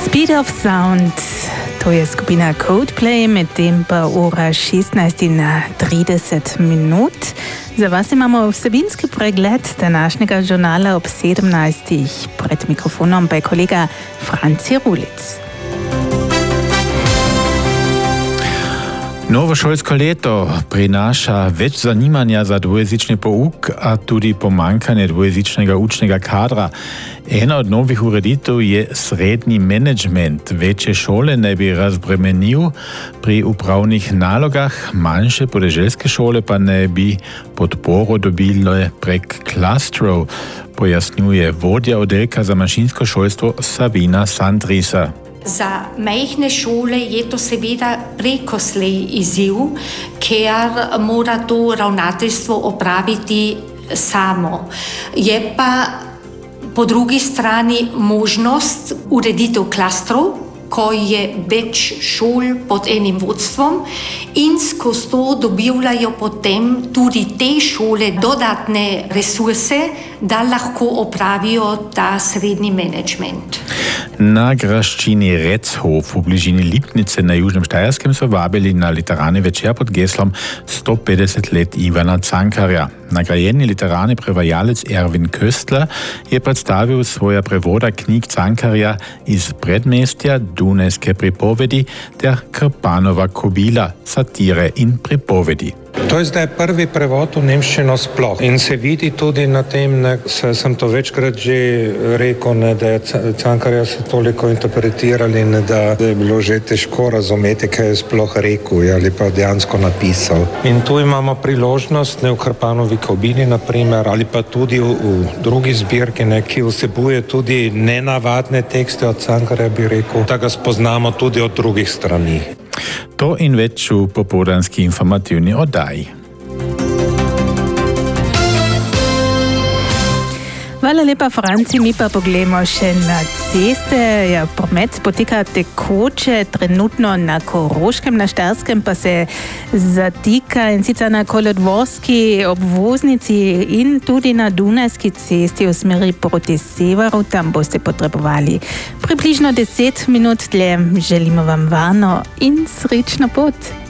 Speed of Sound, to je skupina Coldplay, medtem pa ura 16:30. Za vas imamo vsebinski pregled današnjega žurnala ob 17. Pred mikrofonom pa je kolega Franci Rulic. Novo šolsko leto prinaša več zanimanja za dvojezični pouk, a tudi pomankanje dvojezičnega učnega kadra. Ena od novih ureditev je srednji menedžment. Večje šole naj bi razbremenil pri upravnih nalogah, manjše podeželske šole pa naj bi podporo dobile prek klastrov, pojasnjuje vodja oddelka za manjšinsko šolstvo Sabina Sandrisa. Za majhne šole je to seveda prekoslej izziv, ker mora to ravnateljstvo opraviti samo. Je pa po drugi strani možnost ureditev klastrov, ko je več šol pod enim vodstvom in skozi to dobivajo potem tudi te šole dodatne resurse, da lahko opravijo ta srednji menedžment. Na graščini Rechof v bližini Lipnice na Južnem Štajerskem so vabili na literarni večer pod geslom 150 let Ivana Cankarja. Nagrajeni literarni prevajalec Erwin Köstler je predstavil svoja prevoda knjig Cankarja iz Predmestja, Dunajske pripovedi ter Krpanova kobila, satire in pripovedi. To je zdaj prvi prevod v nemščino sploh in se vidi tudi na tem, sem to večkrat že rekel, da je Cankarja se toliko interpretirali, da je bilo že težko razumeti, kaj je sploh rekel ali pa dejansko napisal. In tu imamo priložnost, v Krpanovi kobili naprimer, ali pa tudi v drugi zbirki, ki vsebuje tudi nenavadne tekste od Cankarja, bi rekel, da ga spoznamo tudi od drugih strani. To in več v popoldanski informativni oddaji. Hvala lepa, Franci, mi pa pogledamo še na ceste. Ja, promet poteka tekoče, trenutno na Koroškem, na Štajerskem pa se zatika in sicer na Kolodvorski obvoznici in tudi na Dunajski cesti v smeri proti severu. Tam boste potrebovali približno 10 minut dlje. Želimo vam varno in srečno pot.